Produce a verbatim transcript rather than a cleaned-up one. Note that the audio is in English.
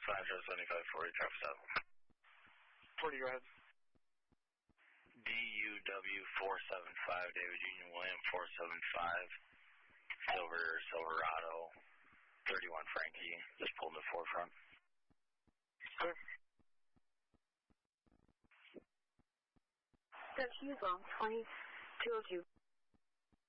five seventy-five forty, traffic stop. forty, go ahead. D U W four seven five, David Union William four seven five, Silver Silverado, thirty-one Frankie, just pulled in the forefront. Sure. That's Hughes Long, twenty-two oh two.